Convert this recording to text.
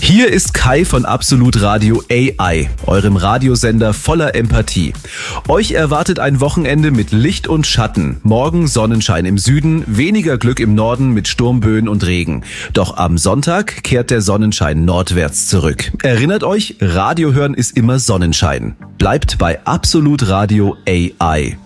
Hier ist Kai von Absolut Radio AI, eurem Radiosender voller Empathie. Euch erwartet ein Wochenende mit Licht und Schatten. Morgen Sonnenschein im Süden, weniger Glück im Norden mit Sturmböen und Regen. Doch am Sonntag kehrt der Sonnenschein nordwärts zurück. Erinnert euch, Radio hören ist immer Sonnenschein. Bleibt bei Absolut Radio AI.